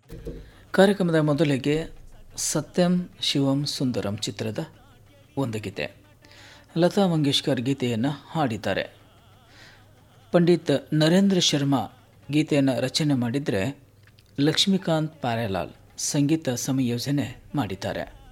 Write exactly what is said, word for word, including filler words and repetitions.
ಕಾರ್ಯಕ್ರಮದ ಮೊದಲಿಗೆ ಸತ್ಯಂ ಶಿವಂ ಸುಂದರಂ ಚಿತ್ರದ ಒಂದು ಗೀತೆ. ಲತಾ ಮಂಗೇಶ್ಕರ್ ಗೀತೆಯನ್ನು ಹಾಡಿದ್ದಾರೆ. ಪಂಡಿತ್ ನರೇಂದ್ರ ಶರ್ಮಾ ಗೀತೆಯನ್ನು ರಚನೆ ಮಾಡಿದರೆ, ಲಕ್ಷ್ಮೀಕಾಂತ್ ಪ್ಯಾರೇಲಾಲ್ ಸಂಗೀತ ಸಂಯೋಜನೆ ಮಾಡಿದ್ದಾರೆ.